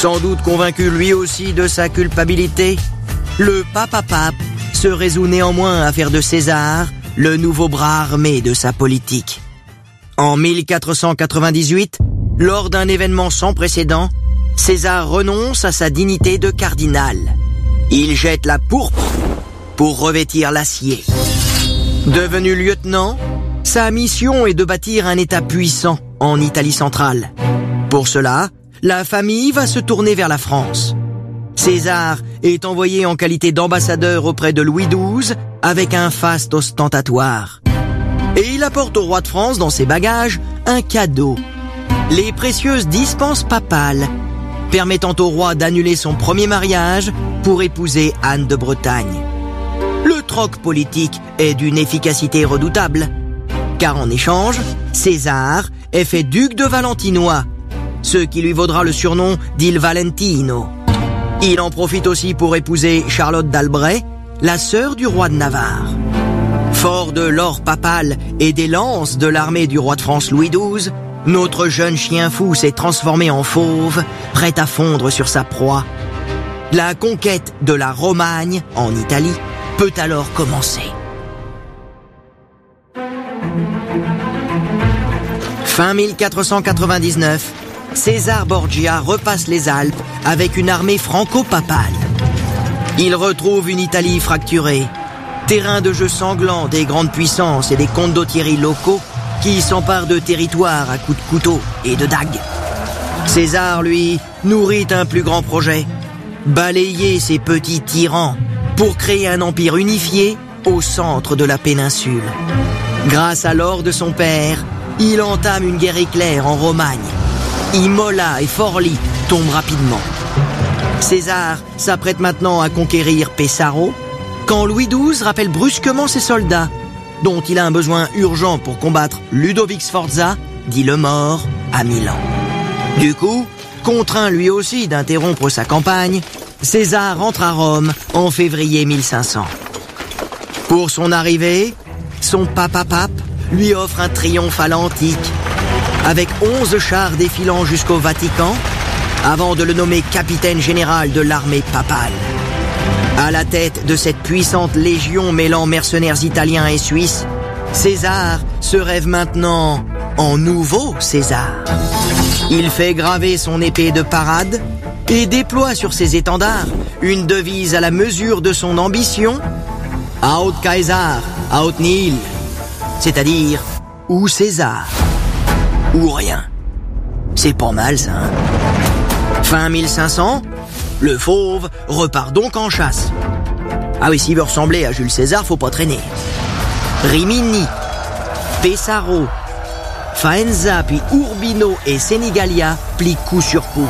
Sans doute convaincu lui aussi de sa culpabilité, le papa-pape se résout néanmoins à faire de César le nouveau bras armé de sa politique. En 1498, lors d'un événement sans précédent, César renonce à sa dignité de cardinal. Il jette la pourpre pour revêtir l'acier. Devenu lieutenant, sa mission est de bâtir un État puissant en Italie centrale. Pour cela, la famille va se tourner vers la France. César est envoyé en qualité d'ambassadeur auprès de Louis XII avec un faste ostentatoire. Et il apporte au roi de France dans ses bagages un cadeau, les précieuses dispenses papales, permettant au roi d'annuler son premier mariage pour épouser Anne de Bretagne. Le troc politique est d'une efficacité redoutable, car en échange, César est fait duc de Valentinois, ce qui lui vaudra le surnom d'Il Valentino. Il en profite aussi pour épouser Charlotte d'Albret, la sœur du roi de Navarre. Fort de l'or papal et des lances de l'armée du roi de France Louis XII, notre jeune chien fou s'est transformé en fauve, prêt à fondre sur sa proie. La conquête de la Romagne, en Italie, peut alors commencer. Fin 1499, César Borgia repasse les Alpes avec une armée franco-papale. Il retrouve une Italie fracturée, terrain de jeu sanglant des grandes puissances et des condottieri locaux qui s'emparent de territoires à coups de couteau et de dagues. César, lui, nourrit un plus grand projet, balayer ces petits tyrans pour créer un empire unifié au centre de la péninsule. Grâce à l'or de son père, il entame une guerre éclair en Romagne. Imola et Forlì tombent rapidement. César s'apprête maintenant à conquérir Pesaro, quand Louis XII rappelle brusquement ses soldats, dont il a un besoin urgent pour combattre Ludovic Sforza, dit le Mort, à Milan. Du coup, contraint lui aussi d'interrompre sa campagne, César rentre à Rome en février 1500. Pour son arrivée, son papa-pape lui offre un triomphe à l'antique, avec 11 chars défilant jusqu'au Vatican, avant de le nommer capitaine général de l'armée papale. À la tête de cette puissante légion mêlant mercenaires italiens et suisses, César se rêve maintenant en nouveau César. Il fait graver son épée de parade et déploie sur ses étendards une devise à la mesure de son ambition, Aut Caesar, aut nihil, c'est-à-dire ou César, ou rien. C'est pas mal ça, hein? Fin 1500, le fauve repart donc en chasse. Ah oui, s'il veut ressembler à Jules César, faut pas traîner. Rimini, Pesaro, Faenza, puis Urbino et Senigallia plient coup sur coup.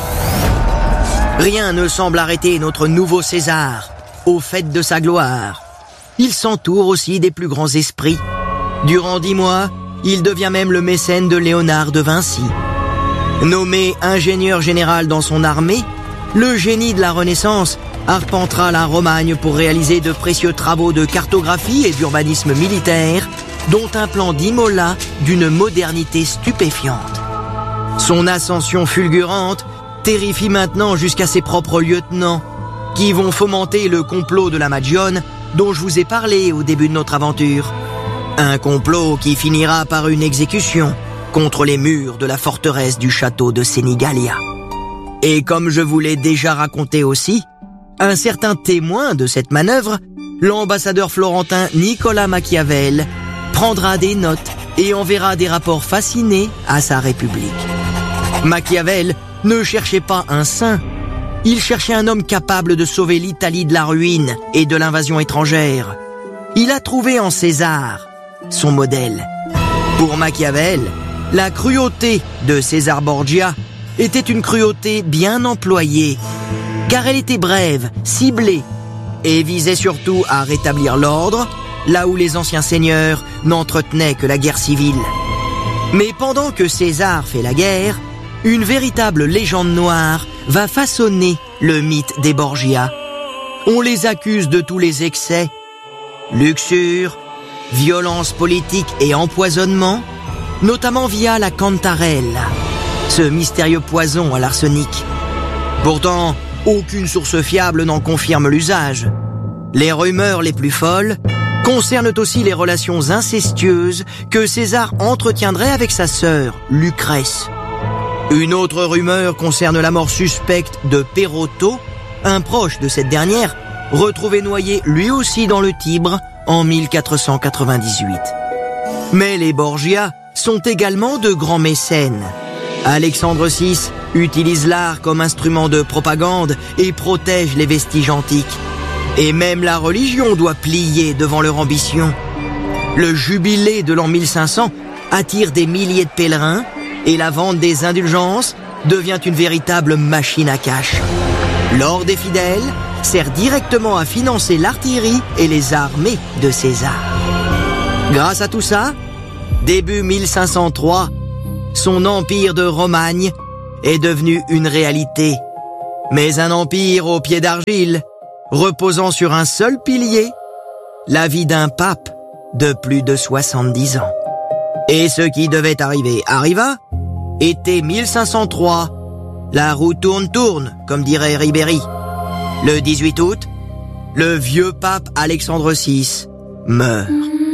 Rien ne semble arrêter notre nouveau César, au fait de sa gloire. Il s'entoure aussi des plus grands esprits. Durant 10 mois, il devient même le mécène de Léonard de Vinci. Nommé ingénieur général dans son armée, le génie de la Renaissance arpentera la Romagne pour réaliser de précieux travaux de cartographie et d'urbanisme militaire, dont un plan d'Imola d'une modernité stupéfiante. Son ascension fulgurante terrifie maintenant jusqu'à ses propres lieutenants, qui vont fomenter le complot de la Magione dont je vous ai parlé au début de notre aventure. Un complot qui finira par une exécution contre les murs de la forteresse du château de Senigallia. Et comme je vous l'ai déjà raconté aussi, un certain témoin de cette manœuvre, l'ambassadeur florentin Nicolas Machiavel, prendra des notes et enverra des rapports fascinés à sa République. Machiavel ne cherchait pas un saint, il cherchait un homme capable de sauver l'Italie de la ruine et de l'invasion étrangère. Il a trouvé en César son modèle. Pour Machiavel, la cruauté de César Borgia était une cruauté bien employée, car elle était brève, ciblée, et visait surtout à rétablir l'ordre, là où les anciens seigneurs n'entretenaient que la guerre civile. Mais pendant que César fait la guerre, une véritable légende noire va façonner le mythe des Borgia. On les accuse de tous les excès, luxure, violence politique et empoisonnement, notamment via la cantarella, ce mystérieux poison à l'arsenic. Pourtant, aucune source fiable n'en confirme l'usage. Les rumeurs les plus folles concernent aussi les relations incestueuses que César entretiendrait avec sa sœur, Lucrèce. Une autre rumeur concerne la mort suspecte de Perotto, un proche de cette dernière, retrouvé noyé lui aussi dans le Tibre en 1498. Mais les Borgia sont également de grands mécènes. Alexandre VI utilise l'art comme instrument de propagande et protège les vestiges antiques. Et même la religion doit plier devant leur ambition. Le jubilé de l'an 1500 attire des milliers de pèlerins et la vente des indulgences devient une véritable machine à cash. L'or des fidèles sert directement à financer l'artillerie et les armées de César. Grâce à tout ça, début 1503, son empire de Romagne est devenu une réalité. Mais un empire au pied d'argile, reposant sur un seul pilier, la vie d'un pape de plus de 70 ans. Et ce qui devait arriver arriva. Été 1503, la roue tourne, comme dirait Ribéry. Le 18 août, le vieux pape Alexandre VI meurt.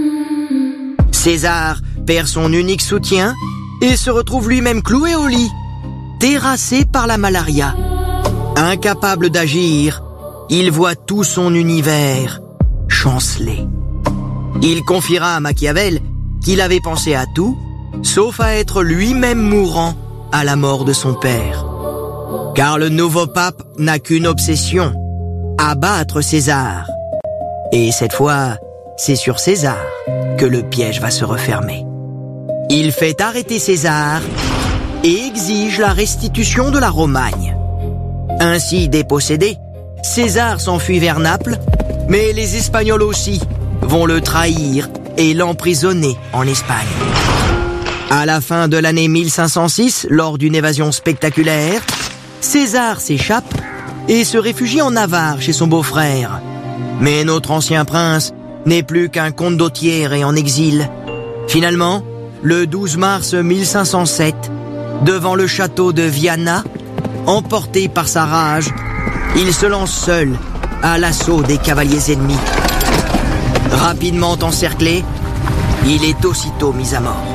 César perd son unique soutien et se retrouve lui-même cloué au lit, terrassé par la malaria. Incapable d'agir, il voit tout son univers chanceler. Il confiera à Machiavel qu'il avait pensé à tout, sauf à être lui-même mourant à la mort de son père. Car le nouveau pape n'a qu'une obsession, abattre César. Et cette fois, c'est sur César que le piège va se refermer. Il fait arrêter César et exige la restitution de la Romagne. Ainsi dépossédé, César s'enfuit vers Naples, mais les Espagnols aussi vont le trahir et l'emprisonner en Espagne. À la fin de l'année 1506, lors d'une évasion spectaculaire, César s'échappe et se réfugie en Navarre chez son beau-frère. Mais notre ancien prince n'est plus qu'un condottiere et en exil. Finalement, le 12 mars 1507, devant le château de Viana, emporté par sa rage, il se lance seul à l'assaut des cavaliers ennemis. Rapidement encerclé, il est aussitôt mis à mort.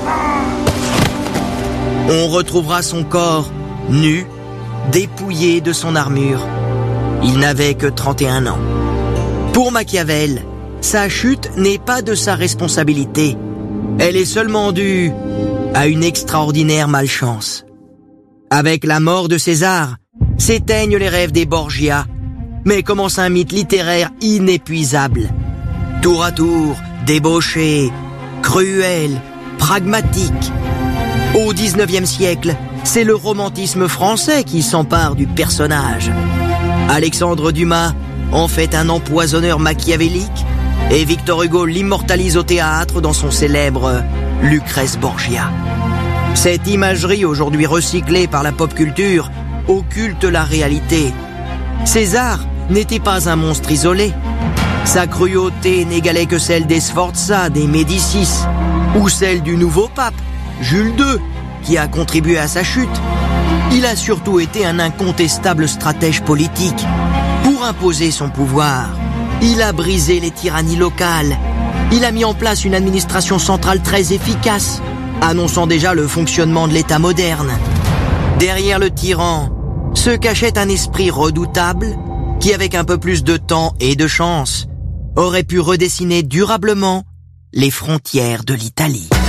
On retrouvera son corps nu, dépouillé de son armure. Il n'avait que 31 ans. Pour Machiavel, sa chute n'est pas de sa responsabilité. Elle est seulement due à une extraordinaire malchance. Avec la mort de César, s'éteignent les rêves des Borgia, mais commence un mythe littéraire inépuisable. Tour à tour, débauché, cruel, pragmatique. Au XIXe siècle, c'est le romantisme français qui s'empare du personnage. Alexandre Dumas en fait un empoisonneur machiavélique et Victor Hugo l'immortalise au théâtre dans son célèbre Lucrèce Borgia. Cette imagerie aujourd'hui recyclée par la pop culture occulte la réalité. César n'était pas un monstre isolé. Sa cruauté n'égalait que celle des Sforza, des Médicis, ou celle du nouveau pape, Jules II, qui a contribué à sa chute. Il a surtout été un incontestable stratège politique. Pour imposer son pouvoir, il a brisé les tyrannies locales. Il a mis en place une administration centrale très efficace, annonçant déjà le fonctionnement de l'État moderne. Derrière le tyran se cachait un esprit redoutable qui, avec un peu plus de temps et de chance, aurait pu redessiner durablement les frontières de l'Italie.